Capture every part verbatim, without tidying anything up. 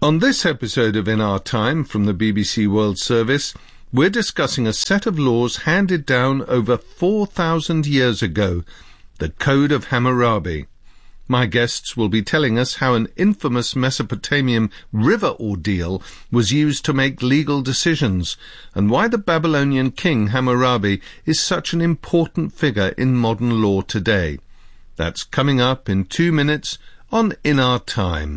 On this episode of In Our Time from the B B C World Service, we're discussing a set of laws handed down over four thousand years ago, the Code of Hammurabi. My guests will be telling us how an infamous Mesopotamian river ordeal was used to make legal decisions, and why the Babylonian king Hammurabi is such an important figure in modern law today. That's coming up in two minutes on In Our Time.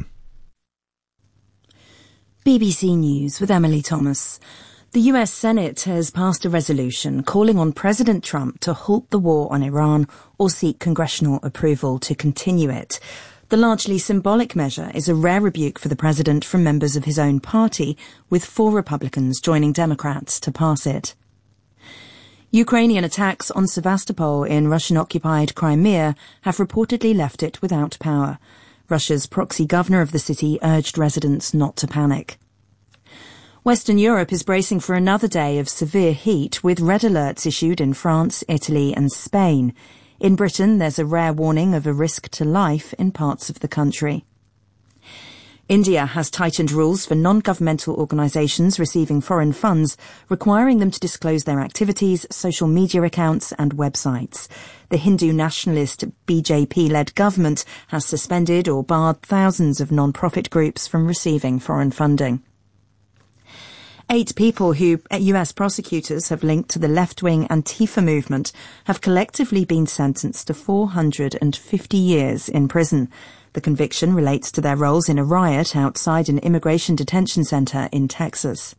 B B C News with Emily Thomas. The U S Senate has passed a resolution calling on President Trump to halt the war on Iran or seek congressional approval to continue it. The largely symbolic measure is a rare rebuke for the president from members of his own party, with four Republicans joining Democrats to pass it. Ukrainian attacks on Sevastopol in Russian-occupied Crimea have reportedly left it without power. Russia's proxy governor of the city urged residents not to panic. Western Europe is bracing for another day of severe heat, with red alerts issued in France, Italy and Spain. In Britain, there's a rare warning of a risk to life in parts of the country. India has tightened rules for non-governmental organisations receiving foreign funds, requiring them to disclose their activities, social media accounts and websites. The Hindu nationalist B J P-led government has suspended or barred thousands of non-profit groups from receiving foreign funding. Eight people who U S prosecutors have linked to the left-wing Antifa movement have collectively been sentenced to four hundred fifty years in prison. The conviction relates to their roles in a riot outside an immigration detention centre in Texas.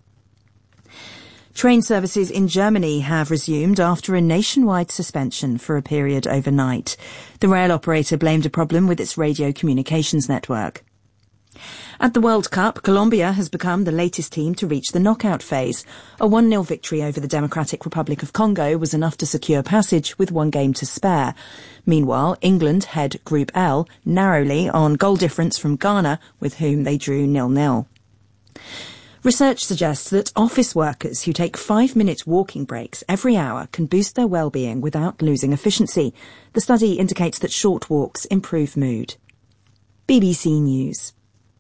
Train services in Germany have resumed after a nationwide suspension for a period overnight. The rail operator blamed a problem with its radio communications network. At the World Cup, Colombia has become the latest team to reach the knockout phase. A one nil victory over the Democratic Republic of Congo was enough to secure passage with one game to spare. Meanwhile, England head Group L narrowly on goal difference from Ghana, with whom they drew nil nil. Research suggests that office workers who take five-minute walking breaks every hour can boost their well-being without losing efficiency. The study indicates that short walks improve mood. B B C News.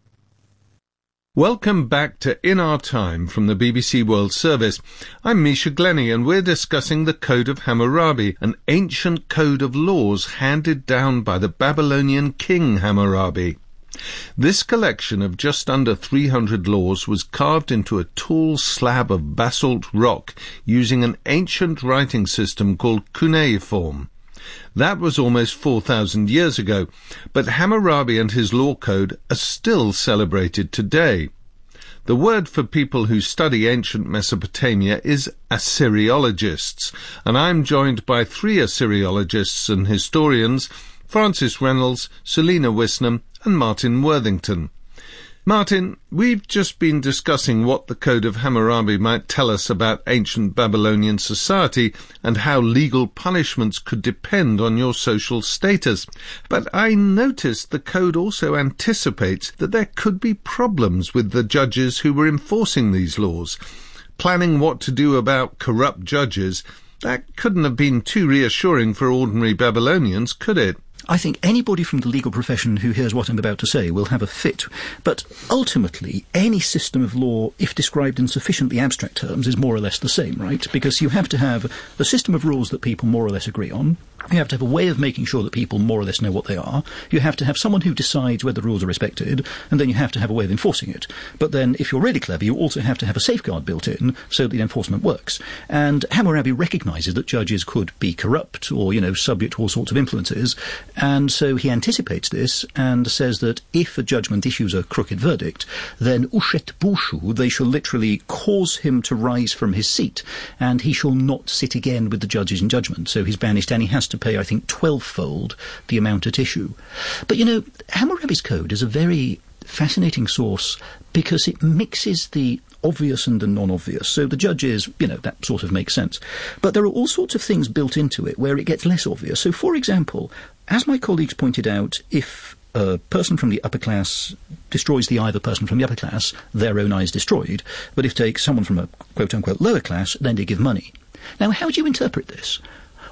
Welcome back to In Our Time from the B B C World Service. I'm Misha Glenny, and we're discussing the Code of Hammurabi, an ancient code of laws handed down by the Babylonian king Hammurabi. This collection of just under three hundred laws was carved into a tall slab of basalt rock using an ancient writing system called cuneiform. That was almost four thousand years ago, but Hammurabi and his law code are still celebrated today. The word for people who study ancient Mesopotamia is Assyriologists, and I'm joined by three Assyriologists and historians, Francis Reynolds, Selina Wisnam and Martin Worthington. Martin, we've just been discussing what the Code of Hammurabi might tell us about ancient Babylonian society and how legal punishments could depend on your social status. But I noticed the code also anticipates that there could be problems with the judges who were enforcing these laws. Planning what to do about corrupt judges, that couldn't have been too reassuring for ordinary Babylonians, could it? I think anybody from the legal profession who hears what I'm about to say will have a fit. But ultimately, any system of law, if described in sufficiently abstract terms, is more or less the same, right? Because you have to have a system of rules that people more or less agree on. You have to have a way of making sure that people more or less know what they are. You have to have someone who decides whether the rules are respected, and then you have to have a way of enforcing it. But then, if you're really clever, you also have to have a safeguard built in so that the enforcement works. And Hammurabi recognises that judges could be corrupt or, you know, subject to all sorts of influences, and so he anticipates this and says that if a judgment issues a crooked verdict, then ushet bushu, they shall literally cause him to rise from his seat, and he shall not sit again with the judges in judgment. So he's banished, and he has to pay, I think, twelve-fold the amount at issue. But, you know, Hammurabi's code is a very fascinating source because it mixes the obvious and the non-obvious. So the judges, you know, that sort of makes sense. But there are all sorts of things built into it where it gets less obvious. So, for example, as my colleagues pointed out, if a person from the upper class destroys the other person from the upper class, their own eye is destroyed. But if take someone from a quote-unquote lower class, then they give money. Now, how do you interpret this?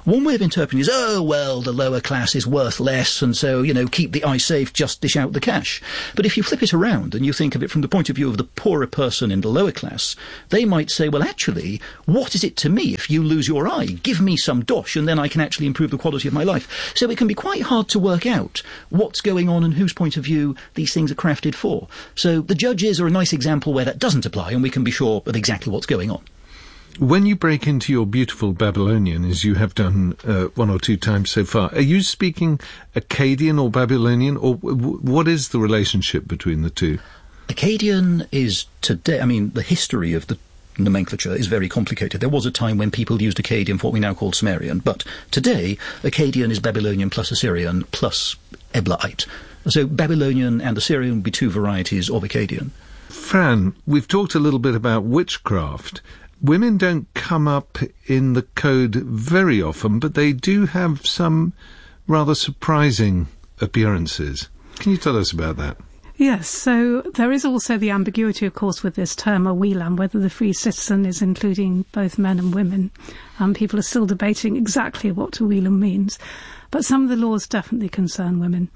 One way of interpreting is, oh, well, the lower class is worth less, and so, you know, keep the eye safe, just dish out the cash. But if you flip it around and you think of it from the point of view of the poorer person in the lower class, they might say, well, actually, what is it to me if you lose your eye? Give me some dosh, and then I can actually improve the quality of my life. So it can be quite hard to work out what's going on and whose point of view these things are crafted for. So the judges are a nice example where that doesn't apply, and we can be sure of exactly what's going on. When you break into your beautiful Babylonian, as you have done uh, one or two times so far, are you speaking Akkadian or Babylonian, or w- what is the relationship between the two? Akkadian is today, I mean, the history of the nomenclature is very complicated. There was a time when people used Akkadian for what we now call Sumerian, but today, Akkadian is Babylonian plus Assyrian plus Eblaite. So Babylonian and Assyrian would be two varieties of Akkadian. Fran, we've talked a little bit about witchcraft. Women don't come up in the code very often, but they do have some rather surprising appearances. Can you tell us about that? Yes, so there is also the ambiguity, of course, with this term, a Welam, whether the free citizen is including both men and women. Um, people are still debating exactly what a Welam means. But some of the laws definitely concern women.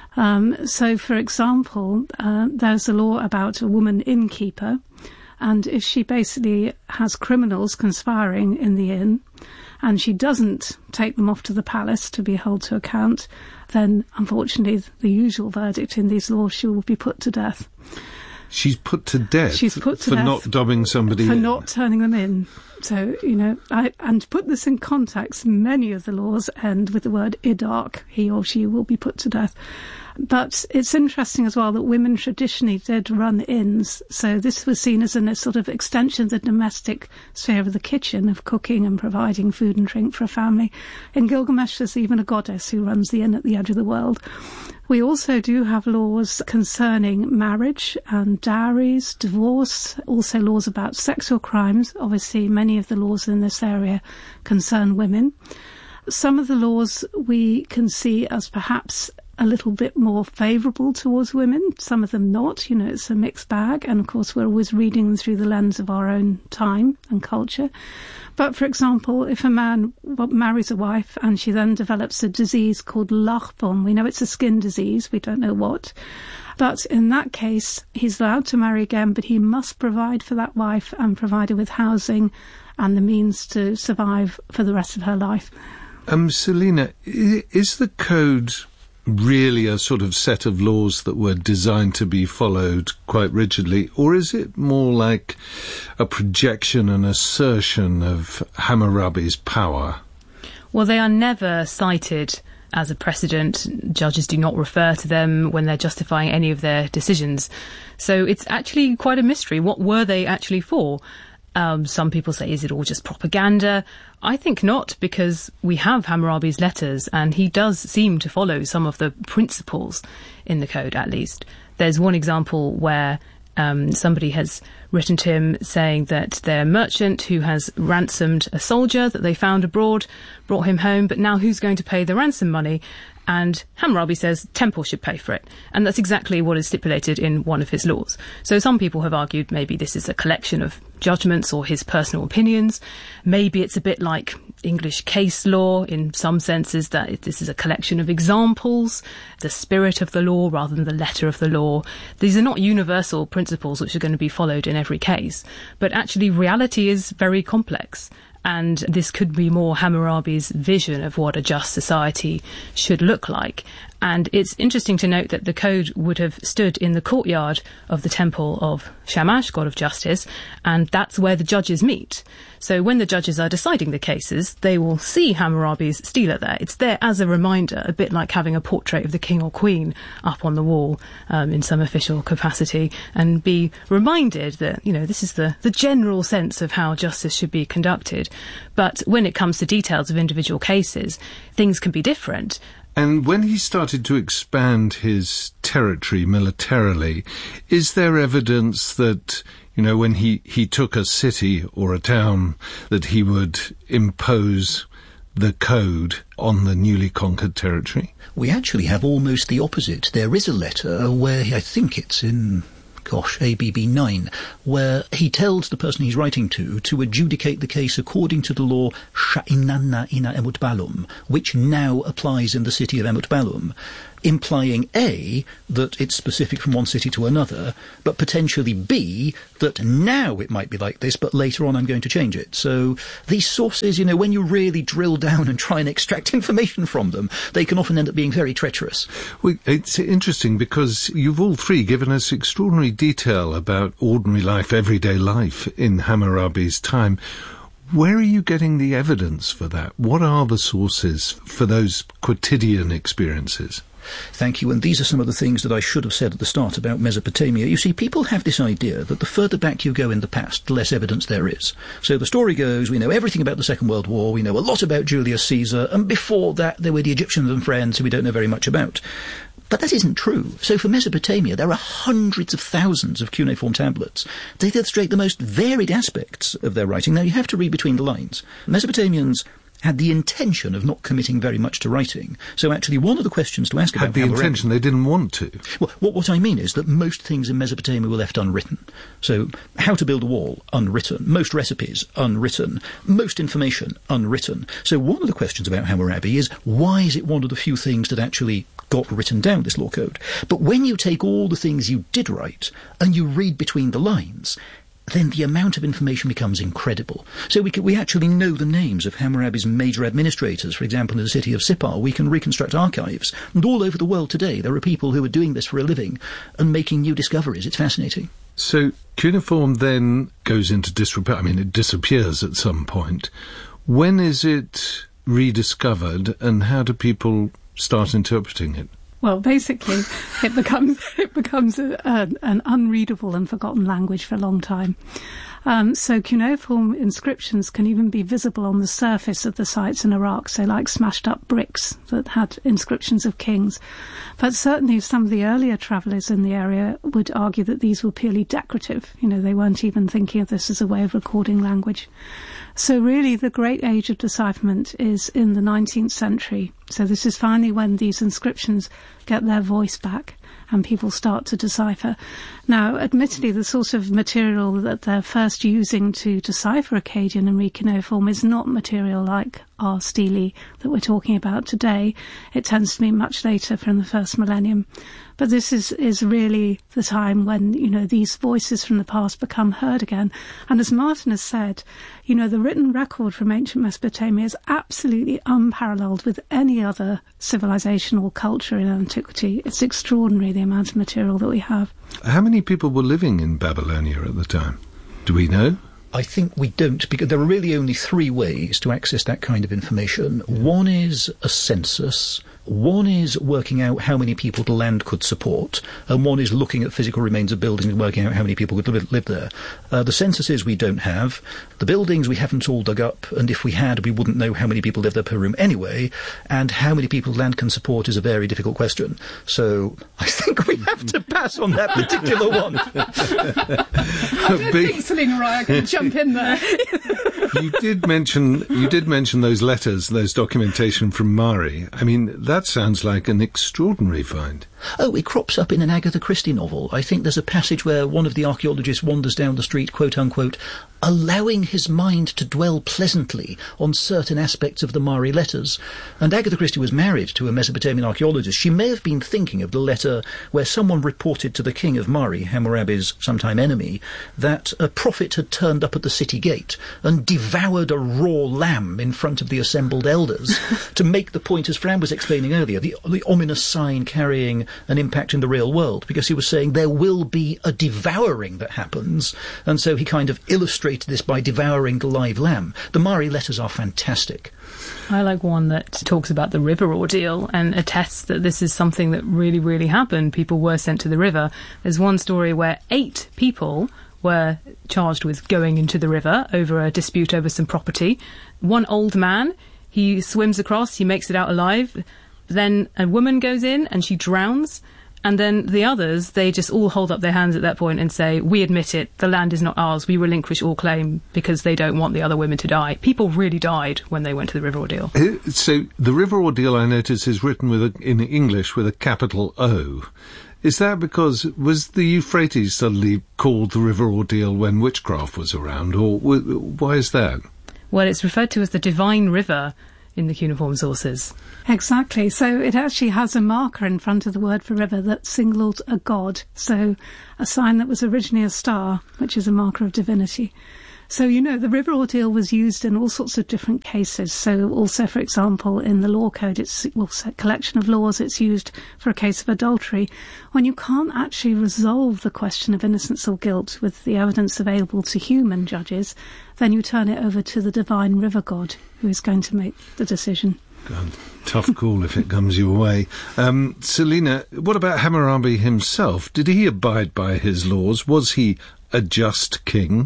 Um, so, for example, uh, there's a law about a woman innkeeper, and if she basically has criminals conspiring in the inn, and she doesn't take them off to the palace to be held to account, then, unfortunately, the usual verdict in these laws, she will be put to death. She's put to death She's put to for death not dobbing somebody for in. not turning them in. So, you know, I, and to put this in context, many of the laws end with the word idark, he or she will be put to death. But it's interesting as well that women traditionally did run inns, so this was seen as a sort of extension of the domestic sphere of the kitchen, of cooking and providing food and drink for a family. In Gilgamesh, there's even a goddess who runs the inn at the edge of the world. We also do have laws concerning marriage and dowries, divorce, also laws about sexual crimes. Obviously, many of the laws in this area concern women. Some of the laws we can see as perhaps a little bit more favourable towards women, some of them not. You know, it's a mixed bag, and of course we're always reading them through the lens of our own time and culture. But for example, if a man marries a wife and she then develops a disease called lachbon, we know it's a skin disease, we don't know what, but in that case he's allowed to marry again, but he must provide for that wife and provide her with housing and the means to survive for the rest of her life. Um, Selina, is the code really a sort of set of laws that were designed to be followed quite rigidly, or is it more like a projection and assertion of Hammurabi's power? Well, they are never cited as a precedent. Judges do not refer to them when they're justifying any of their decisions. So it's actually quite a mystery. What were they actually for? Um, some people say, is it all just propaganda? I think not, because we have Hammurabi's letters and he does seem to follow some of the principles in the code, at least. There's one example where um, somebody has written to him saying that their merchant who has ransomed a soldier that they found abroad, brought him home, but now who's going to pay the ransom money? And Hammurabi says Temple should pay for it. And that's exactly what is stipulated in one of his laws. So some people have argued maybe this is a collection of judgments or his personal opinions. Maybe it's a bit like English case law in some senses, that this is a collection of examples, the spirit of the law rather than the letter of the law. These are not universal principles which are going to be followed in every case. But actually reality is very complex. And this could be more Hammurabi's vision of what a just society should look like. And it's interesting to note that the code would have stood in the courtyard of the temple of Shamash, god of justice, and that's where the judges meet. So when the judges are deciding the cases, they will see Hammurabi's stela there. It's there as a reminder, a bit like having a portrait of the king or queen up on the wall um, in some official capacity, and be reminded that, you know, this is the, the general sense of how justice should be conducted. But when it comes to details of individual cases, things can be different. And when he started to expand his territory militarily, is there evidence that, you know, when he, he took a city or a town, that he would impose the code on the newly conquered territory? We actually have almost the opposite. There is a letter where, I think it's in gosh, A B B nine, where he tells the person he's writing to to adjudicate the case according to the law Sha'inanna ina Emut Balum, which now applies in the city of Emut Balum, implying A, that it's specific from one city to another, but potentially B, that now it might be like this, but later on I'm going to change it. So these sources, you know, when you really drill down and try and extract information from them, they can often end up being very treacherous. Well, it's interesting because you've all three given us extraordinary detail about ordinary life, everyday life in Hammurabi's time. Where are you getting the evidence for that? What are the sources for those quotidian experiences? Thank you, and these are some of the things that I should have said at the start about Mesopotamia. You see, people have this idea that the further back you go in the past, the less evidence there is. So the story goes, we know everything about the Second World War, we know a lot about Julius Caesar, and before that there were the Egyptians and friends who we don't know very much about. But that isn't true. So for Mesopotamia, there are hundreds of thousands of cuneiform tablets. They illustrate the most varied aspects of their writing. Now, you have to read between the lines. Mesopotamians had the intention of not committing very much to writing. So actually one of the questions to ask about Had the Hammurabi, intention, they didn't want to. Well, what, what I mean is that most things in Mesopotamia were left unwritten. So how to build a wall, unwritten. Most recipes, unwritten. Most information, unwritten. So one of the questions about Hammurabi is, why is it one of the few things that actually got written down, this law code? But when you take all the things you did write and you read between the lines, then the amount of information becomes incredible. So we can, we actually know the names of Hammurabi's major administrators. For example, in the city of Sippar, we can reconstruct archives. And all over the world today, there are people who are doing this for a living and making new discoveries. It's fascinating. So cuneiform then goes into disrepair. I mean, it disappears at some point. When is it rediscovered, and how do people start interpreting it? Well, basically, it becomes it becomes a, a, an unreadable and forgotten language for a long time. Um, so cuneiform inscriptions can even be visible on the surface of the sites in Iraq, so like smashed up bricks that had inscriptions of kings. But certainly some of the earlier travellers in the area would argue that these were purely decorative. You know, they weren't even thinking of this as a way of recording language. So really the great age of decipherment is in the nineteenth century. So this is finally when these inscriptions get their voice back and people start to decipher. Now, admittedly, the sort of material that they're first using to decipher Akkadian and Reed cuneiform is not material like our stele that we're talking about today. It tends to be much later, from the first millennium. But this is, is really the time when, you know, these voices from the past become heard again. And as Martin has said, you know, the written record from ancient Mesopotamia is absolutely unparalleled with any other civilization or culture in antiquity. It's extraordinary, the amount of material that we have. How many people were living in Babylonia at the time? Do we know? I think we don't, because there are really only three ways to access that kind of information. One is a census, one is working out how many people the land could support, and one is looking at physical remains of buildings and working out how many people could live, live there. Uh, the censuses we don't have, the buildings we haven't all dug up, and if we had, we wouldn't know how many people live there per room anyway, and how many people land can support is a very difficult question. So I think we have to pass on that particular one. I don't think Selina Raya can jump in there. You did mention you did mention those letters, those documentation from Mari. I mean, that sounds like an extraordinary find. Oh, it crops up in an Agatha Christie novel. I think there's a passage where one of the archaeologists wanders down the street, quote-unquote, allowing his mind to dwell pleasantly on certain aspects of the Mari letters. And Agatha Christie was married to a Mesopotamian archaeologist. She may have been thinking of the letter where someone reported to the king of Mari, Hammurabi's sometime enemy, that a prophet had turned up at the city gate and devoured a raw lamb in front of the assembled elders to make the point, as Fran was explaining earlier, the, the ominous sign carrying an impact in the real world, because he was saying there will be a devouring that happens, and so he kind of illustrated this by devouring the live lamb. The Mari letters are fantastic. I like one that talks about the river ordeal and attests that this is something that really, really happened. People were sent to the river. There's one story where eight people were charged with going into the river over a dispute over some property. One old man, he swims across, he makes it out alive. Then a woman goes in and she drowns, and then the others, they just all hold up their hands at that point and say, we admit it, the land is not ours, we relinquish all claim, because they don't want the other women to die. People really died when they went to the river ordeal. So the river ordeal, I notice, is written with a, in English with a capital O. Is that because, was the Euphrates suddenly called the River Ordeal when witchcraft was around, or w- why is that? Well, it's referred to as the Divine River in the cuneiform sources. Exactly. So it actually has a marker in front of the word for river that signalled a god. So a sign that was originally a star, which is a marker of divinity. So, you know, the river ordeal was used in all sorts of different cases. So also, for example, in the law code, it's well, a collection of laws, it's used for a case of adultery. When you can't actually resolve the question of innocence or guilt with the evidence available to human judges, then you turn it over to the divine river god, who is going to make the decision. God, tough call if it comes your way. Um, Selina, what about Hammurabi himself? Did he abide by his laws? Was he a just king?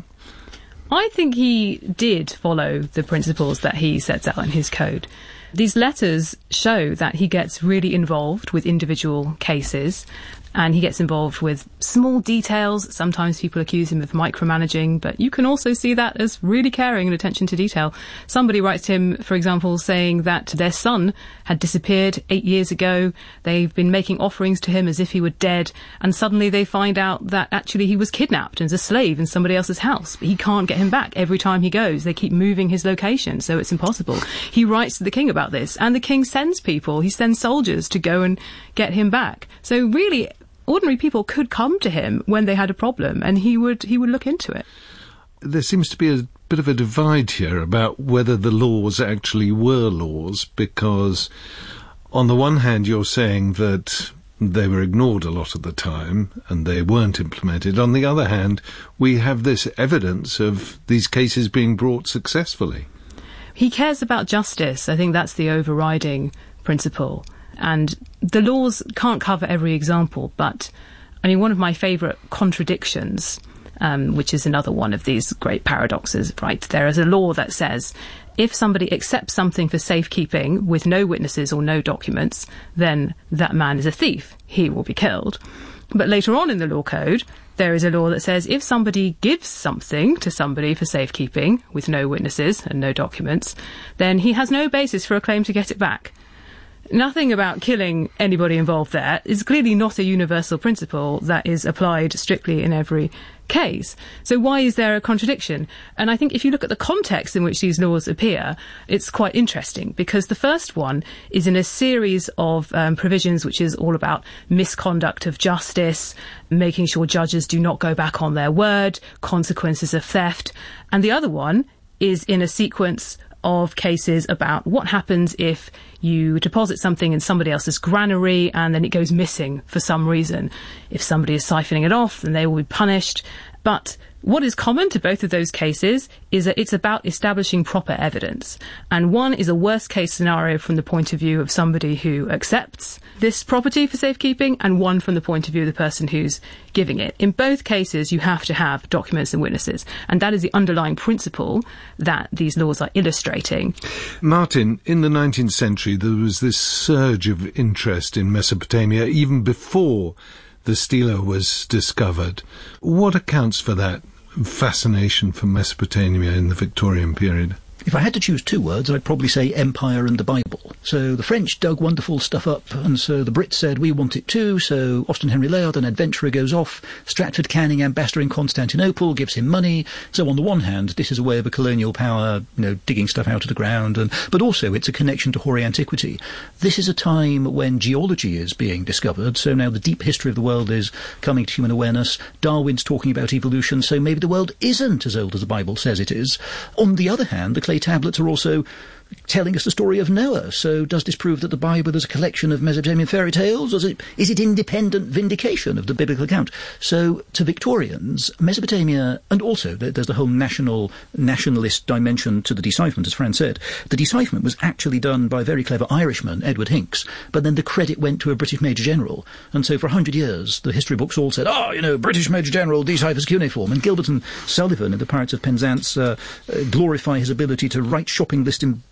I think he did follow the principles that he sets out in his code. These letters show that he gets really involved with individual cases, and he gets involved with small details. Sometimes people accuse him of micromanaging, but you can also see that as really caring and attention to detail. Somebody writes to him, for example, saying that their son had disappeared eight years ago. They've been making offerings to him as if he were dead, and suddenly they find out that actually he was kidnapped and is a slave in somebody else's house. But he can't get him back every time he goes. They keep moving his location, so it's impossible. He writes to the king about this, and the king sends people. He sends soldiers to go and get him back. So really, ordinary people could come to him when they had a problem, and he would he would look into it. There seems to be a bit of a divide here about whether the laws actually were laws, because on the one hand you're saying that they were ignored a lot of the time and they weren't implemented. On the other hand, we have this evidence of these cases being brought successfully. He cares about justice. I think that's the overriding principle. And the laws can't cover every example, but, I mean, one of my favourite contradictions, um, which is another one of these great paradoxes, right? There is a law that says if somebody accepts something for safekeeping with no witnesses or no documents, then that man is a thief. He will be killed. But later on in the law code, there is a law that says if somebody gives something to somebody for safekeeping with no witnesses and no documents, then he has no basis for a claim to get it back. Nothing about killing anybody involved there is clearly not a universal principle that is applied strictly in every case. So why is there a contradiction? And I think if you look at the context in which these laws appear, it's quite interesting, because the first one is in a series of um, provisions which is all about misconduct of justice, making sure judges do not go back on their word, consequences of theft. And the other one is in a sequence of cases about what happens if you deposit something in somebody else's granary and then it goes missing for some reason. If somebody is siphoning it off, then they will be punished. But what is common to both of those cases is that it's about establishing proper evidence. And one is a worst case scenario from the point of view of somebody who accepts this property for safekeeping, and one from the point of view of the person who's giving it. In both cases, you have to have documents and witnesses. And that is the underlying principle that these laws are illustrating. Martin, in the nineteenth century, there was this surge of interest in Mesopotamia, even before the stela was discovered. What accounts for that fascination for Mesopotamia in the Victorian period? If I had to choose two words, I'd probably say empire and the Bible. So the French dug wonderful stuff up, and so the Brits said, we want it too, so Austen Henry Layard, an adventurer, goes off. Stratford Canning, ambassador in Constantinople, gives him money. So on the one hand, this is a way of a colonial power, you know, digging stuff out of the ground, and but also it's a connection to hoary antiquity. This is a time when geology is being discovered, so now the deep history of the world is coming to human awareness. Darwin's talking about evolution, so maybe the world isn't as old as the Bible says it is. On the other hand, the clay tablets are also telling us the story of Noah. So does this prove that the Bible is a collection of Mesopotamian fairy tales, or is it, is it independent vindication of the biblical account? So to Victorians, Mesopotamia, and also there's the whole national nationalist dimension to the decipherment, as Fran said. The decipherment was actually done by a very clever Irishman, Edward Hincks, but then the credit went to a British Major General. And so for a hundred years, the history books all said, oh, you know, British Major General deciphers cuneiform. And Gilbert and Sullivan in the Pirates of Penzance uh, uh, glorify his ability to write shopping list in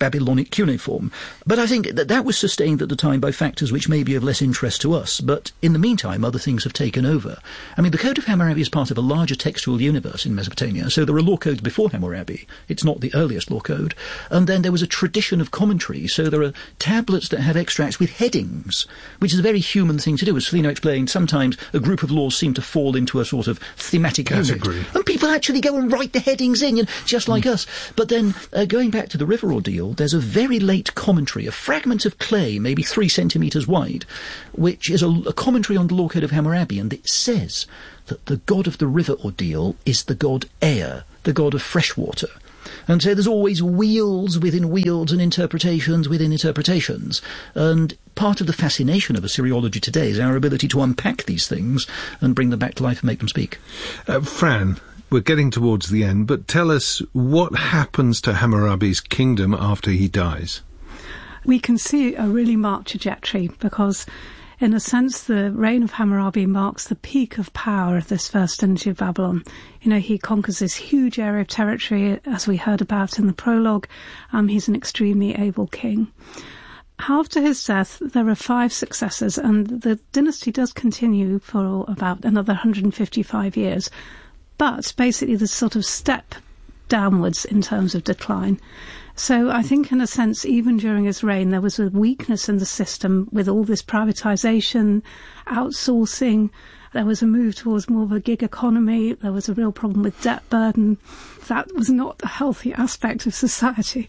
Babylonic cuneiform. But I think that that was sustained at the time by factors which may be of less interest to us, but in the meantime other things have taken over. I mean, the Code of Hammurabi is part of a larger textual universe in Mesopotamia, so there are law codes before Hammurabi. It's not the earliest law code. And then there was a tradition of commentary, so there are tablets that have extracts with headings, which is a very human thing to do. As Cellino explained, sometimes a group of laws seem to fall into a sort of thematic category, unit, and people actually go and write the headings in, you know, just like mm. us. But then, uh, going back to the river ordeal, there's a very late commentary, a fragment of clay, maybe three centimetres wide, which is a, a commentary on the law code of Hammurabi, and it says that the god of the river ordeal is the god Ea, the god of fresh water. And so there's always wheels within wheels and interpretations within interpretations. And part of the fascination of Assyriology today is our ability to unpack these things and bring them back to life and make them speak. Uh, Fran, we're getting towards the end, but tell us what happens to Hammurabi's kingdom after he dies. We can see a really marked trajectory because, in a sense, the reign of Hammurabi marks the peak of power of this first dynasty of Babylon. You know, he conquers this huge area of territory, as we heard about in the prologue. Um, he's an extremely able king. After his death, there are five successors, and the dynasty does continue for about another one hundred fifty-five years. But basically, there's sort of step downwards in terms of decline. So I think, in a sense, even during his reign, there was a weakness in the system with all this privatisation, outsourcing. There was a move towards more of a gig economy. There was a real problem with debt burden. That was not a healthy aspect of society.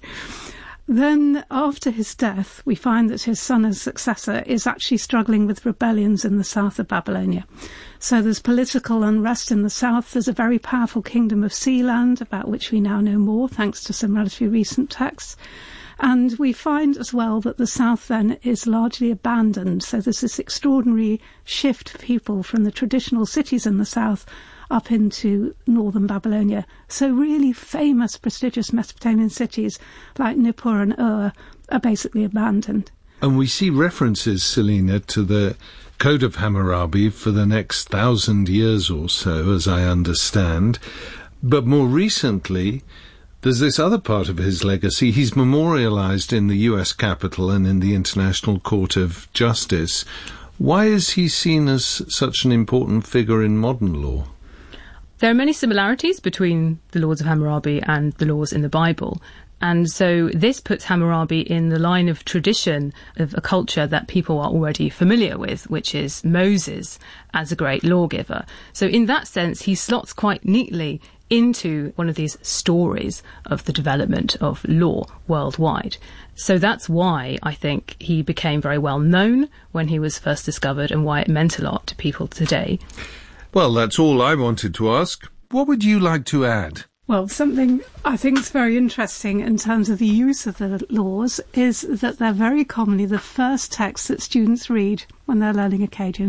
Then, after his death, we find that his son as successor is actually struggling with rebellions in the south of Babylonia. So there's political unrest in the south. There's a very powerful kingdom of Sealand, about which we now know more, thanks to some relatively recent texts. And we find as well that the south then is largely abandoned. So there's this extraordinary shift of people from the traditional cities in the south up into northern Babylonia. So really famous, prestigious Mesopotamian cities like Nippur and Ur are basically abandoned. And we see references, Selina, to the Code of Hammurabi for the next thousand years or so, as I understand. But more recently, there's this other part of his legacy. He's memorialized in the U S Capitol and in the International Court of Justice. Why is he seen as such an important figure in modern law? There are many similarities between the laws of Hammurabi and the laws in the Bible. And so this puts Hammurabi in the line of tradition of a culture that people are already familiar with, which is Moses as a great lawgiver. So in that sense, he slots quite neatly into one of these stories of the development of law worldwide. So that's why I think he became very well known when he was first discovered and why it meant a lot to people today. Well, that's all I wanted to ask. What would you like to add? Well, something I think is very interesting in terms of the use of the laws is that they're very commonly the first text that students read when they're learning Akkadian.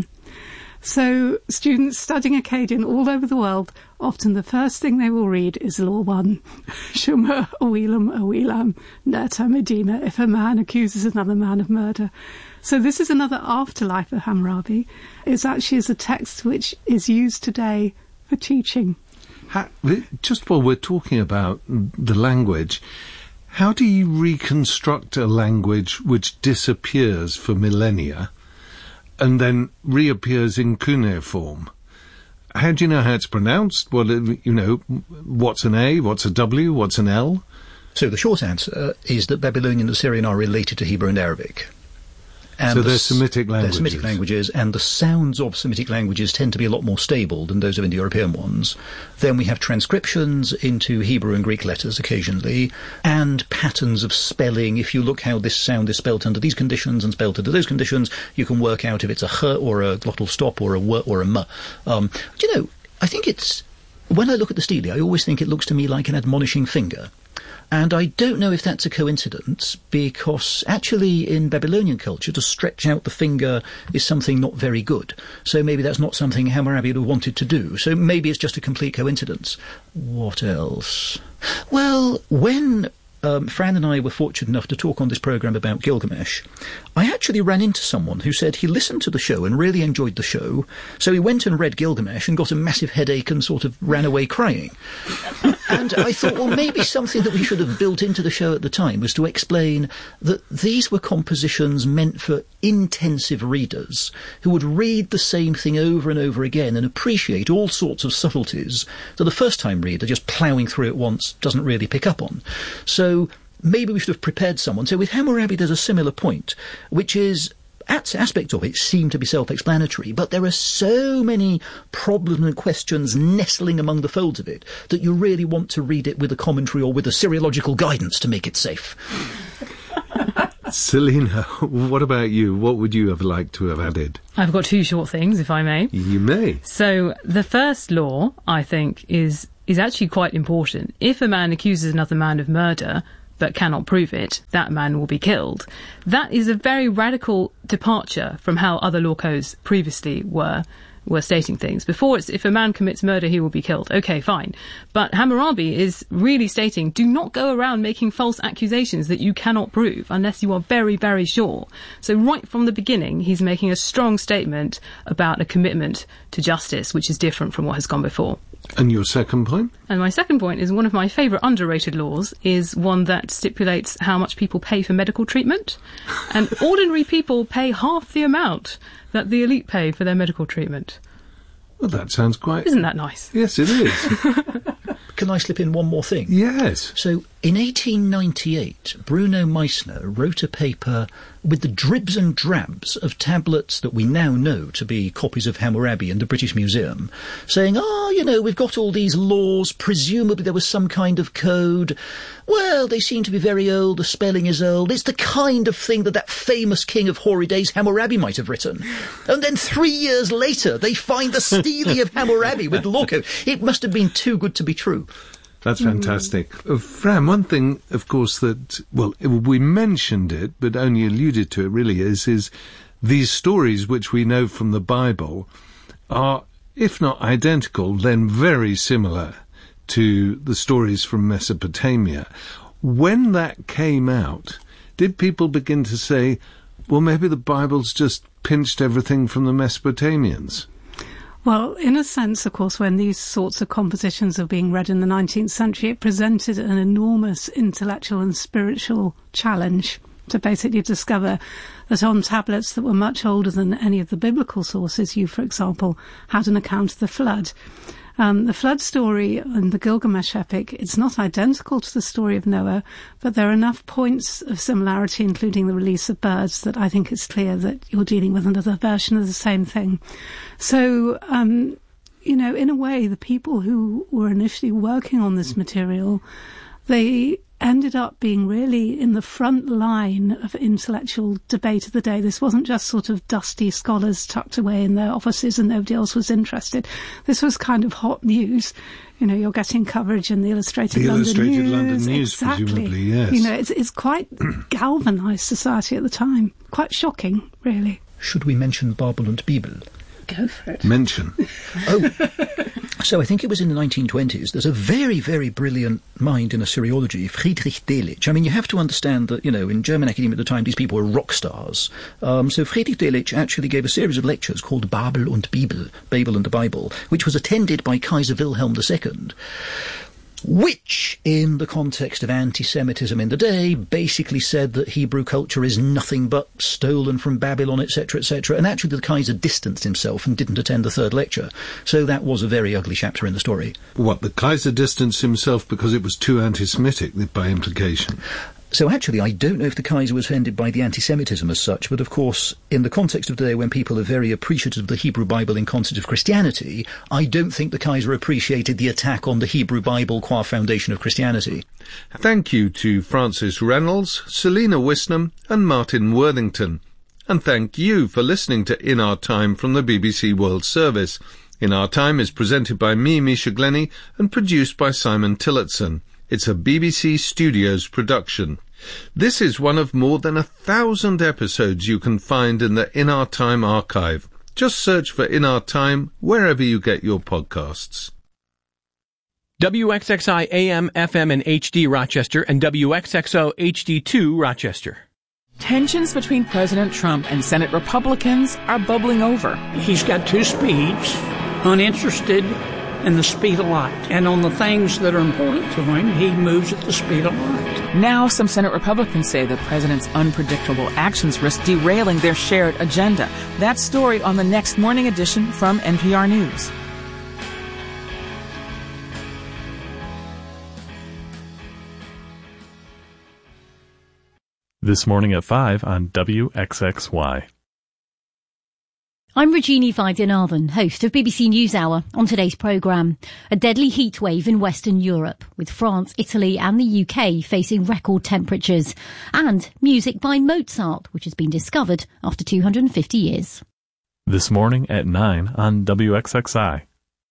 So students studying Akkadian all over the world, often the first thing they will read is Law one. Shumer, Oilam, Oilam, Neta, Medina, if a man accuses another man of murder. So this is another afterlife of Hammurabi. It's actually as a text which is used today for teaching. How, just while we're talking about the language, how do you reconstruct a language which disappears for millennia and then reappears in cuneiform? How do you know how it's pronounced? What, you know, what's an A, what's a W, what's an L? So the short answer is that Babylonian and Assyrian are related to Hebrew and Arabic. And so the, they're Semitic languages. They're Semitic languages, and the sounds of Semitic languages tend to be a lot more stable than those of Indo-European ones. Then we have transcriptions into Hebrew and Greek letters occasionally, and patterns of spelling. If you look how this sound is spelt under these conditions and spelt under those conditions, you can work out if it's a h or a glottal stop or a w or a m. Um, do you know, I think it's... When I look at the stele, I always think it looks to me like an admonishing finger. And I don't know if that's a coincidence, because actually in Babylonian culture, to stretch out the finger is something not very good. So maybe that's not something Hammurabi would have wanted to do. So maybe it's just a complete coincidence. What else? Well, when um, Fran and I were fortunate enough to talk on this programme about Gilgamesh, I actually ran into someone who said he listened to the show and really enjoyed the show, so he went and read Gilgamesh and got a massive headache and sort of ran away crying. And I thought, well, maybe something that we should have built into the show at the time was to explain that these were compositions meant for intensive readers who would read the same thing over and over again and appreciate all sorts of subtleties that a first-time reader just ploughing through it once doesn't really pick up on. So maybe we should have prepared someone. So with Hammurabi, there's a similar point, which is aspects of it seem to be self-explanatory, but there are so many problems and questions nestling among the folds of it that you really want to read it with a commentary or with a seriological guidance to make it safe. Selina, what about you? What would you have liked to have added? I've got two short things, if I may. You may. So the first law, I think, is is actually quite important. If a man accuses another man of murder but cannot prove it, that man will be killed. That is a very radical departure from how other law codes previously were were stating things. Before, it's if a man commits murder, he will be killed. Okay, fine. But Hammurabi is really stating, do not go around making false accusations that you cannot prove unless you are very, very sure. So right from the beginning, he's making a strong statement about a commitment to justice, which is different from what has gone before. And your second point? And my second point is one of my favourite underrated laws is one that stipulates how much people pay for medical treatment. And ordinary people pay half the amount that the elite pay for their medical treatment. Well, that sounds quite... Isn't that nice? Yes, it is. Can I slip in one more thing? Yes. So, in eighteen ninety-eight, Bruno Meissner wrote a paper with the dribs and drabs of tablets that we now know to be copies of Hammurabi in the British Museum, saying, oh, you know, we've got all these laws, presumably there was some kind of code. Well, they seem to be very old, the spelling is old. It's the kind of thing that that famous king of hoary days, Hammurabi, might have written. And then three years later, they find the Stele of Hammurabi with law code. It must have been too good to be true. That's fantastic. Mm. Uh, Fran, one thing, of course, that, well, we mentioned it, but only alluded to it really, is, is these stories which we know from the Bible are, if not identical, then very similar to the stories from Mesopotamia. When that came out, did people begin to say, well, maybe the Bible's just pinched everything from the Mesopotamians? Well, in a sense, of course, when these sorts of compositions are being read in the nineteenth century, it presented an enormous intellectual and spiritual challenge to basically discover that on tablets that were much older than any of the biblical sources, you, for example, had an account of the flood. Um, the flood story in the Gilgamesh epic, it's not identical to the story of Noah, but there are enough points of similarity, including the release of birds, that I think it's clear that you're dealing with another version of the same thing. So, um, you know, in a way, the people who were initially working on this material, they ended up being really in the front line of intellectual debate of the day. This wasn't just sort of dusty scholars tucked away in their offices and nobody else was interested. This was kind of hot news. You know, you're getting coverage in the Illustrated, the London, Illustrated News. London News. Exactly. Presumably, yes. You know, it's, it's quite galvanised society at the time. Quite shocking, really. Should we mention Babel and Bibel? Go for it. Mention. Oh, so I think it was in the nineteen twenties. There's a very, very brilliant mind in Assyriology, Friedrich Delitzsch. I mean, you have to understand that, you know, in German academia at the time, these people were rock stars. Um, so Friedrich Delitzsch actually gave a series of lectures called Babel und Bibel, Babel and the Bible, which was attended by Kaiser Wilhelm the Second. Which, in the context of anti-Semitism in the day, basically said that Hebrew culture is nothing but stolen from Babylon, et cetera, et cetera. And actually the Kaiser distanced himself and didn't attend the third lecture. So that was a very ugly chapter in the story. What, the Kaiser distanced himself because it was too anti-Semitic, by implication? So actually, I don't know if the Kaiser was offended by the anti-Semitism as such, but of course, in the context of today when people are very appreciative of the Hebrew Bible in context of Christianity, I don't think the Kaiser appreciated the attack on the Hebrew Bible qua foundation of Christianity. Thank you to Francis Reynolds, Selina Wisnam and Martin Worthington. And thank you for listening to In Our Time from the B B C World Service. In Our Time is presented by me, Misha Glenny, and produced by Simon Tillotson. It's a B B C Studios production. This is one of more than a thousand episodes you can find in the In Our Time archive. Just search for In Our Time wherever you get your podcasts. W X X I A M, F M, and H D Rochester and W X X O H D two Rochester. Tensions between President Trump and Senate Republicans are bubbling over. He's got two speeds, uninterested and the speed of light. And on the things that are important to him, he moves at the speed of light. Now, some Senate Republicans say the president's unpredictable actions risk derailing their shared agenda. That story on the next morning edition from N P R News. This morning at five on W X X Y. I'm Regina Vaidyanathan, host of B B C NewsHour. On today's programme, a deadly heatwave in Western Europe, with France, Italy and the U K facing record temperatures, and music by Mozart, which has been discovered after two hundred fifty years. This morning at nine on W X X I.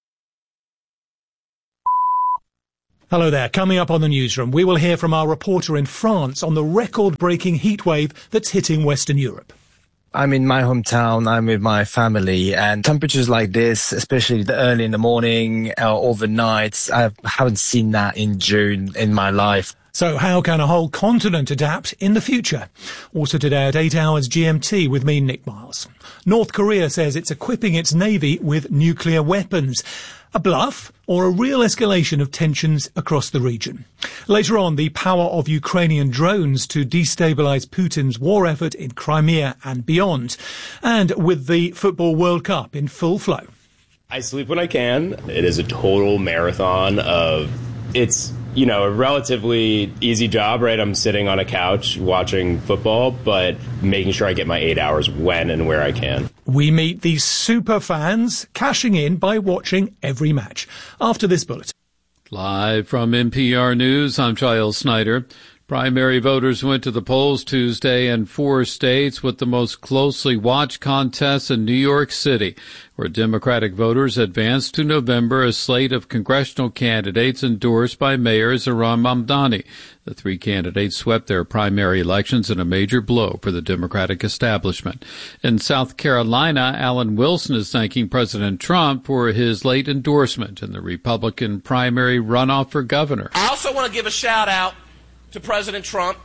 Hello there. Coming up on the newsroom, we will hear from our reporter in France on the record-breaking heatwave that's hitting Western Europe. I'm in my hometown, I'm with my family, and temperatures like this, especially the early in the morning or overnight, I haven't seen that in June in my life. So how can a whole continent adapt in the future? Also today at eight hours G M T with me, Nick Miles. North Korea says it's equipping its navy with nuclear weapons. A bluff or a real escalation of tensions across the region? Later on, the power of Ukrainian drones to destabilise Putin's war effort in Crimea and beyond. And with the Football World Cup in full flow. I sleep when I can. It is a total marathon of, it's, you know, a relatively easy job, right? I'm sitting on a couch watching football, but making sure I get my eight hours when and where I can. We meet these super fans cashing in by watching every match. After this bulletin. Live from N P R News, I'm Giles Snyder. Primary voters went to the polls Tuesday in four states, with the most closely watched contests in New York City, where Democratic voters advanced to November a slate of congressional candidates endorsed by Mayor Zohran Mamdani. The three candidates swept their primary elections in a major blow for the Democratic establishment. In South Carolina, Alan Wilson is thanking President Trump for his late endorsement in the Republican primary runoff for governor. I also want to give a shout out to President Trump.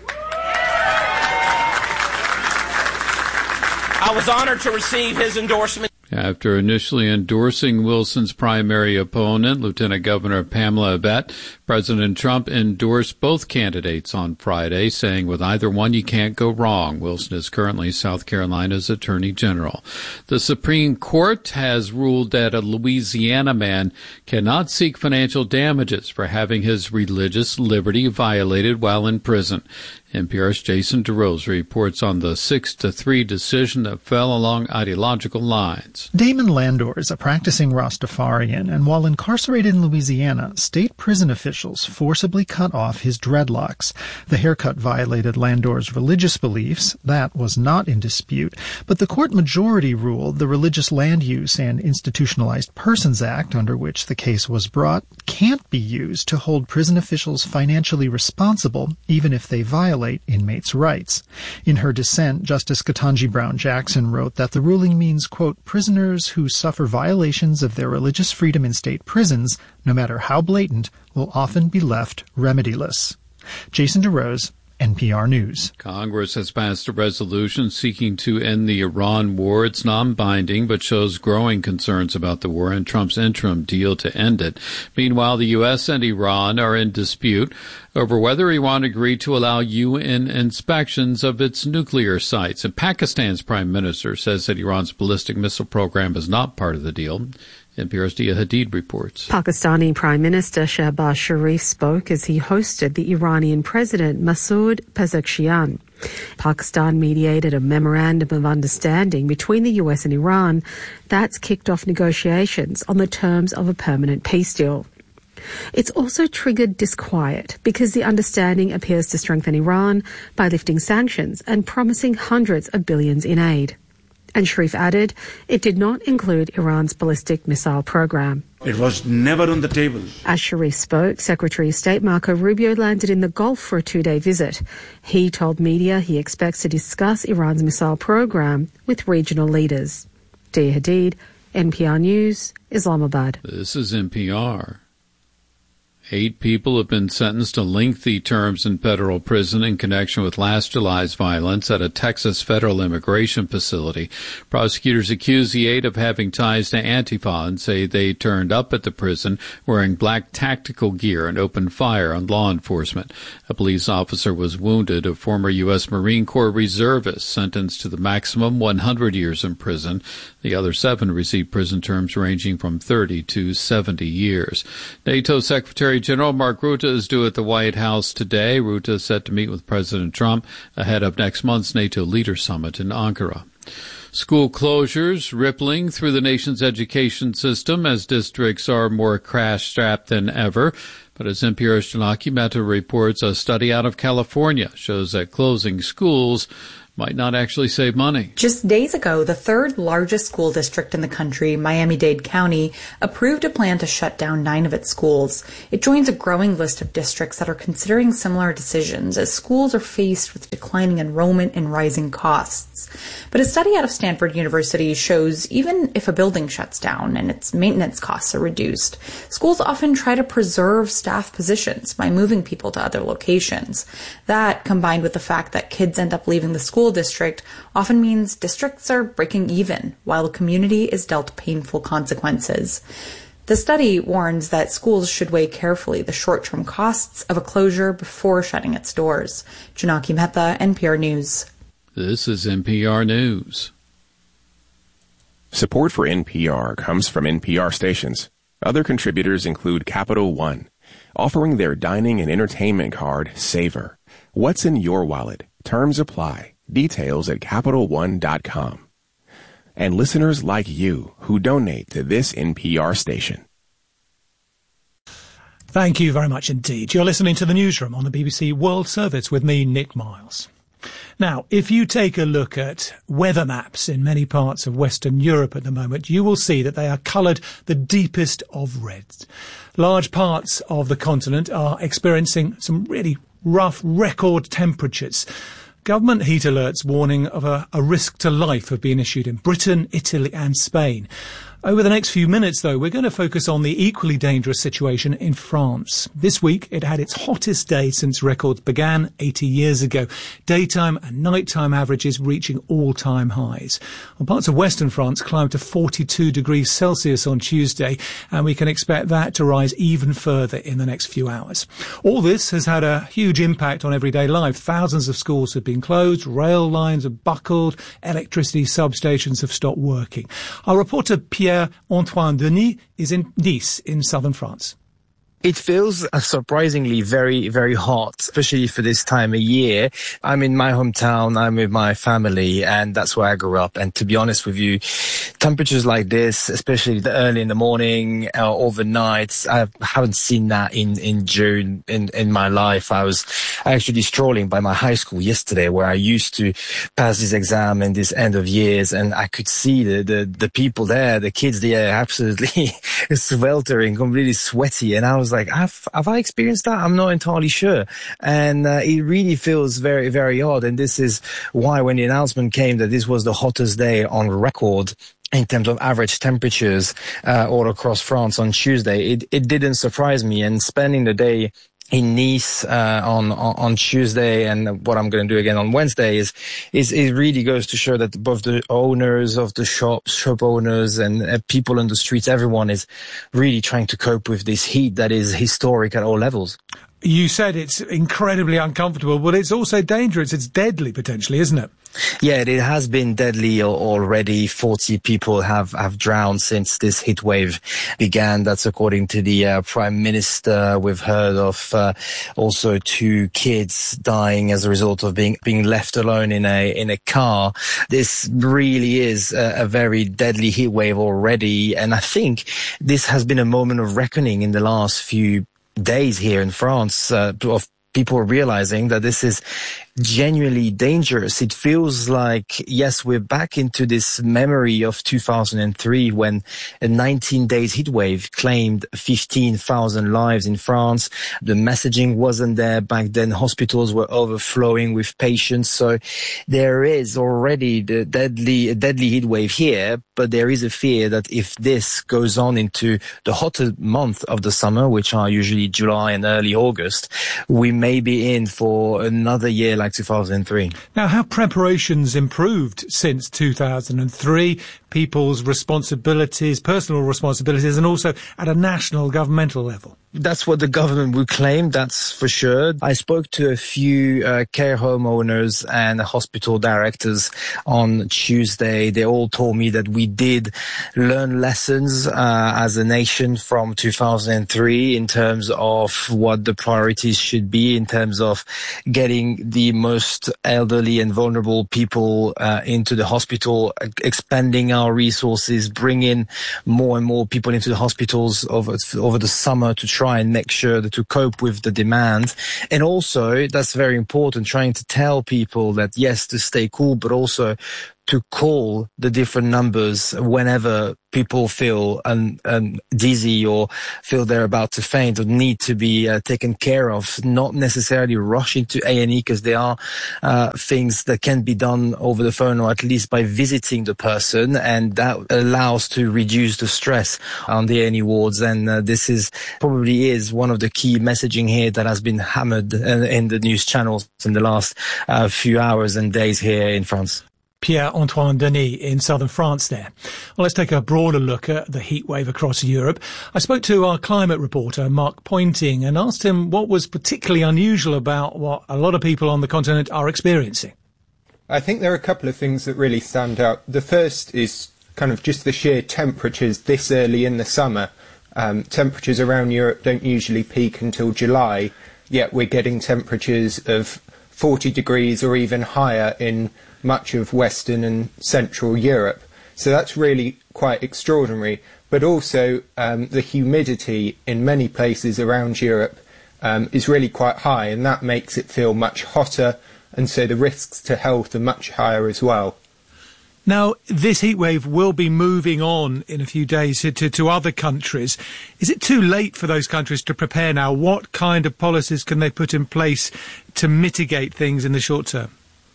I was honored to receive his endorsement. After initially endorsing Wilson's primary opponent, Lieutenant Governor Pamela Abbott, President Trump endorsed both candidates on Friday, saying with either one you can't go wrong. Wilson is currently South Carolina's Attorney General. The Supreme Court has ruled that a Louisiana man cannot seek financial damages for having his religious liberty violated while in prison. N P R's Jason DeRose reports on the six to three decision that fell along ideological lines. Damon Landor is a practicing Rastafarian, and while incarcerated in Louisiana, state prison officials forcibly cut off his dreadlocks. The haircut violated Landor's religious beliefs. That was not in dispute, but the court majority ruled the Religious Land Use and Institutionalized Persons Act, under which the case was brought, can't be used to hold prison officials financially responsible, even if they violate inmates' rights. In her dissent, Justice Ketanji Brown Jackson wrote that the ruling means, quote, prisoners who suffer violations of their religious freedom in state prisons, no matter how blatant, will often be left remediless. Jason DeRose, N P R News. Congress has passed a resolution seeking to end the Iran war. It's non-binding, but shows growing concerns about the war and Trump's interim deal to end it. Meanwhile, the U S and Iran are in dispute over whether Iran agreed to allow U N inspections of its nuclear sites. And Pakistan's prime minister says that Iran's ballistic missile program is not part of the deal. N P R's Dia Hadid reports. Pakistani Prime Minister Shehbaz Sharif spoke as he hosted the Iranian President Masoud Pezeshkian. Pakistan mediated a memorandum of understanding between the U S and Iran that's kicked off negotiations on the terms of a permanent peace deal. It's also triggered disquiet because the understanding appears to strengthen Iran by lifting sanctions and promising hundreds of billions in aid. And Sharif added it did not include Iran's ballistic missile program. It was never on the table. As Sharif spoke, Secretary of State Marco Rubio landed in the Gulf for a two-day visit. He told media he expects to discuss Iran's missile program with regional leaders. Dia Hadid, N P R News, Islamabad. This is N P R. Eight people have been sentenced to lengthy terms in federal prison in connection with last July's violence at a Texas federal immigration facility. Prosecutors accuse the eight of having ties to Antifa and say they turned up at the prison wearing black tactical gear and opened fire on law enforcement. A police officer was wounded. A former U S Marine Corps reservist sentenced to the maximum one hundred years in prison. The other seven received prison terms ranging from thirty to seventy years. NATO Secretary General Mark Rutte is due at the White House today. Rutte is set to meet with President Trump ahead of next month's NATO Leaders Summit in Ankara. School closures rippling through the nation's education system as districts are more crash-strapped than ever. But as N P R's Janaki Mehta reports, a study out of California shows that closing schools might not actually save money. Just days ago, the third largest school district in the country, Miami-Dade County, approved a plan to shut down nine of its schools. It joins a growing list of districts that are considering similar decisions as schools are faced with declining enrollment and rising costs. But a study out of Stanford University shows even if a building shuts down and its maintenance costs are reduced, schools often try to preserve staff positions by moving people to other locations. That, combined with the fact that kids end up leaving the school district, often means districts are breaking even while the community is dealt painful consequences. The study warns that schools should weigh carefully the short-term costs of a closure before shutting its doors. Janaki Mehta, N P R News. This is N P R News. Support for N P R comes from N P R stations. Other contributors include Capital One, offering their dining and entertainment card, Savor. What's in your wallet? Terms apply. Details at Capital One dot com. And listeners like you who donate to this N P R station. Thank you very much indeed. You're listening to the Newsroom on the B B C World Service with me, Nick Miles. Now, if you take a look at weather maps in many parts of Western Europe at the moment, you will see that they are coloured the deepest of reds. Large parts of the continent are experiencing some really rough record temperatures. Government heat alerts warning of a, a risk to life have been issued in Britain, Italy and Spain. Over the next few minutes, though, we're going to focus on the equally dangerous situation in France. This week, it had its hottest day since records began eighty years ago. Daytime and nighttime averages reaching all-time highs. Well, parts of western France climbed to forty-two degrees Celsius on Tuesday, and we can expect that to rise even further in the next few hours. All this has had a huge impact on everyday life. Thousands of schools have been closed, rail lines have buckled, electricity substations have stopped working. Our reporter Pierre Antoine Denis is in Nice in southern France. It feels surprisingly very, very hot, especially for this time of year. I'm in my hometown, I'm with my family, and that's where I grew up. And to be honest with you, temperatures like this, especially the early in the morning or overnight, I haven't seen that in, in June in, in my life. I was actually strolling by my high school yesterday where I used to pass this exam and this end of years, and I could see the, the, the people there, the kids there, absolutely sweltering, completely sweaty. And I was like, have, have I experienced that? I'm not entirely sure. And uh, it really feels very, very odd. And this is why when the announcement came that this was the hottest day on record in terms of average temperatures uh, all across France on Tuesday, it, it didn't surprise me. And spending the day in Nice uh, on, on on Tuesday, and what I'm going to do again on Wednesday is is it really goes to show that both the owners of the shops, shop owners, and uh, people on the streets, everyone is really trying to cope with this heat that is historic at all levels. You said it's incredibly uncomfortable, but it's also dangerous. It's deadly, potentially, isn't it? Yeah, it has been deadly already. forty people have, have drowned since this heat wave began. That's according to the uh, Prime Minister. We've heard of uh, also two kids dying as a result of being being left alone in a in a car. This really is a, a very deadly heat wave already, and I think this has been a moment of reckoning in the last few days here in France, uh, of people realizing that this is genuinely dangerous. It feels like, yes, we're back into this memory of two thousand three when a nineteen days heat wave claimed fifteen thousand lives in France. The messaging wasn't there back then. Hospitals were overflowing with patients. So there is already the deadly, deadly heat wave here. But there is a fear that if this goes on into the hotter month of the summer, which are usually July and early August, we may be in for another year like two thousand three. Now, have preparations improved since two thousand three? People's responsibilities, personal responsibilities, and also at a national governmental level? That's what the government would claim, that's for sure. I spoke to a few uh, care home owners and hospital directors on Tuesday. They all told me that we did learn lessons uh, as a nation from two thousand three in terms of what the priorities should be, in terms of getting the most elderly and vulnerable people uh, into the hospital, expanding our resources, bringing more and more people into the hospitals over, over the summer to try and make sure that to cope with the demand. And also, that's very important, trying to tell people that yes, to stay cool, but also to call the different numbers whenever people feel un, un, dizzy or feel they're about to faint or need to be uh, taken care of, not necessarily rush into A and E, because there are uh, things that can be done over the phone or at least by visiting the person, and that allows to reduce the stress on the A and E wards. And uh, this is probably is one of the key messaging here that has been hammered in, in the news channels in the last uh, few hours and days here in France. Pierre-Antoine Denis in southern France there. Well, let's take a broader look at the heat wave across Europe. I spoke to our climate reporter, Mark Pointing, and asked him what was particularly unusual about what a lot of people on the continent are experiencing. I think there are a couple of things that really stand out. The first is kind of just the sheer temperatures this early in the summer. Um, temperatures around Europe don't usually peak until July, yet we're getting temperatures of forty degrees or even higher in much of Western and Central Europe. So that's really quite extraordinary. But also um, the humidity in many places around Europe um, is really quite high, and that makes it feel much hotter, and so the risks to health are much higher as well. Now, this heatwave will be moving on in a few days to, to, to other countries. Is it too late for those countries to prepare now? What kind of policies can they put in place to mitigate things in the short term?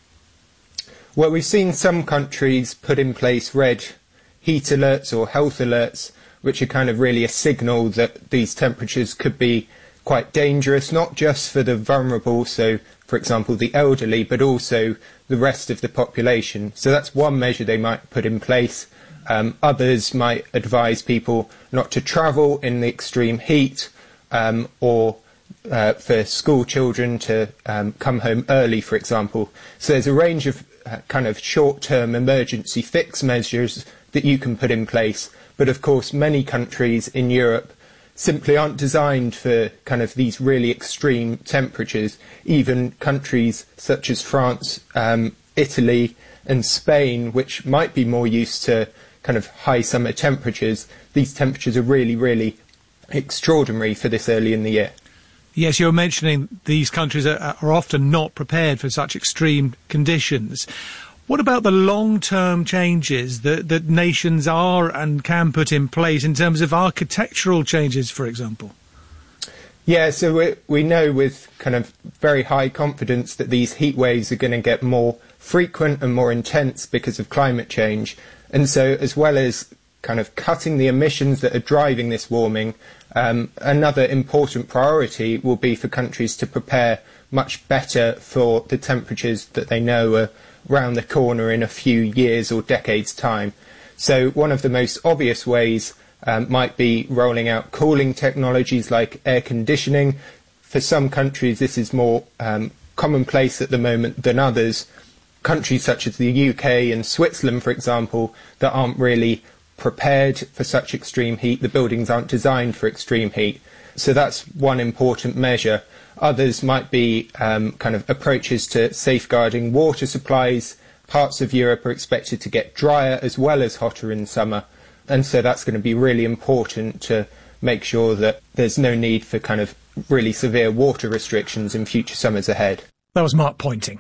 Well, we've seen some countries put in place red heat alerts or health alerts, which are kind of really a signal that these temperatures could be quite dangerous, not just for the vulnerable, so for example the elderly, but also the rest of the population. So that's one measure they might put in place. Um, others might advise people not to travel in the extreme heat, um, or uh, for school children to um, come home early, for example. So there's a range of uh, kind of short-term emergency fix measures that you can put in place. But of course, many countries in Europe simply aren't designed for kind of these really extreme temperatures. Even countries such as France, um, Italy and Spain, which might be more used to kind of high summer temperatures, these temperatures are really, really extraordinary for this early in the year. Yes, you're mentioning these countries are, are often not prepared for such extreme conditions. What about the long-term changes that, that nations are and can put in place in terms of architectural changes, for example? Yeah, so we, we know with kind of very high confidence that these heat waves are going to get more frequent and more intense because of climate change. And so as well as kind of cutting the emissions that are driving this warming, um, another important priority will be for countries to prepare much better for the temperatures that they know are round the corner in a few years or decades' time. So one of the most obvious ways um, might be rolling out cooling technologies like air conditioning. For some countries this is more um, commonplace at the moment than others. Countries such as the U K and Switzerland, for example, that aren't really prepared for such extreme heat. The buildings aren't designed for extreme heat. So that's one important measure. Others might be um, kind of approaches to safeguarding water supplies. Parts of Europe are expected to get drier as well as hotter in summer. And so that's going to be really important to make sure that there's no need for kind of really severe water restrictions in future summers ahead. That was Mark Pointing.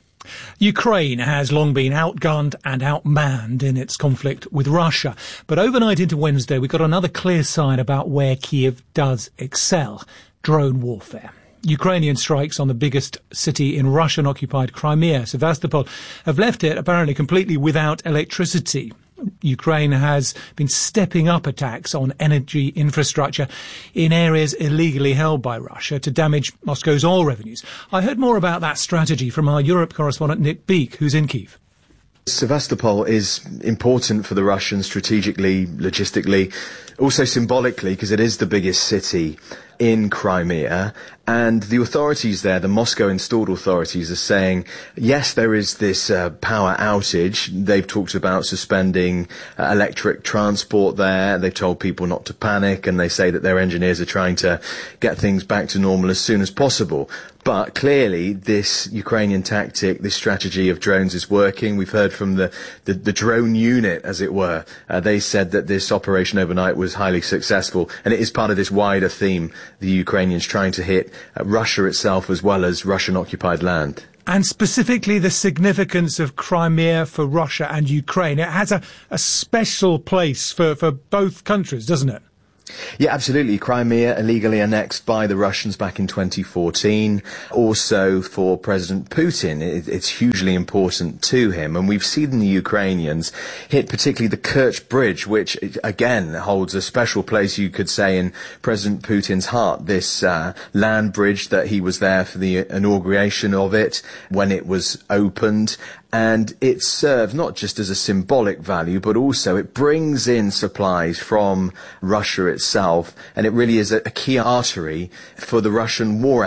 Ukraine has long been outgunned and outmanned in its conflict with Russia. But overnight into Wednesday, we got another clear sign about where Kiev does excel: drone warfare. Ukrainian strikes on the biggest city in Russian-occupied Crimea, Sevastopol, have left it apparently completely without electricity. Ukraine has been stepping up attacks on energy infrastructure in areas illegally held by Russia to damage Moscow's oil revenues. I heard more about that strategy from our Europe correspondent Nick Beake, who's in Kyiv. Sevastopol is important for the Russians strategically, logistically, also symbolically, because it is the biggest city in Crimea, and the authorities there, the Moscow-installed authorities, are saying, yes, there is this uh, power outage. They've talked about suspending uh, electric transport there. They've told people not to panic, and they say that their engineers are trying to get things back to normal as soon as possible. But clearly, this Ukrainian tactic, this strategy of drones is working. We've heard from the, the, the drone unit, as it were. Uh, they said that this operation overnight was highly successful, and it is part of this wider theme, the Ukrainians trying to hit uh, Russia itself as well as Russian-occupied land. And specifically the significance of Crimea for Russia and Ukraine. It has a, a special place for, for both countries, doesn't it? Yeah, absolutely. Crimea illegally annexed by the Russians back in twenty fourteen. Also for President Putin, it, it's hugely important to him. And we've seen the Ukrainians hit particularly the Kerch Bridge, which again holds a special place, you could say, in President Putin's heart. This uh, land bridge that he was there for the inauguration of it when it was opened. And it serves not just as a symbolic value, but also it brings in supplies from Russia itself. And it really is a, a key artery for the Russian war